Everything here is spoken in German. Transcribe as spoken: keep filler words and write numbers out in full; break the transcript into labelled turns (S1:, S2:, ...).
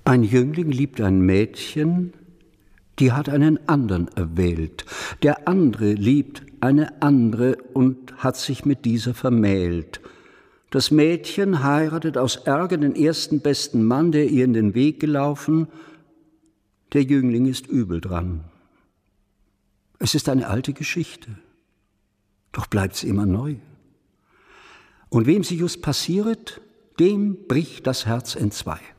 S1: Ein Jüngling liebt ein Mädchen, die hat einen anderen erwählt. Der andere liebt eine andere und hat sich mit dieser vermählt. Das Mädchen heiratet aus Ärger den ersten besten Mann, der ihr in den Weg gelaufen. Der Jüngling ist übel dran. Es ist eine alte Geschichte, doch bleibt's immer neu. Und wem sie just passiert, dem bricht das Herz entzwei.